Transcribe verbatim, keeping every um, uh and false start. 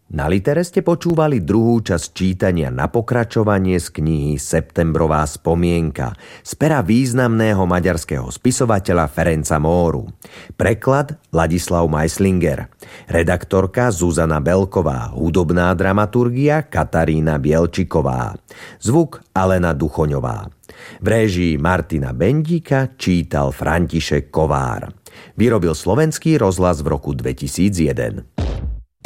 Na Litere ste počúvali druhú časť čítania na pokračovanie z knihy Septembrová spomienka z pera významného maďarského spisovateľa Ferenca Móru. Preklad Ladislav Meislinger. Redaktorka Zuzana Belková. Hudobná dramaturgia Katarína Bielčiková. Zvuk Alena Duchoňová. V réžii Martina Bendíka čítal František Kovár. Vyrobil Slovenský rozhlas v roku dvetisícjeden.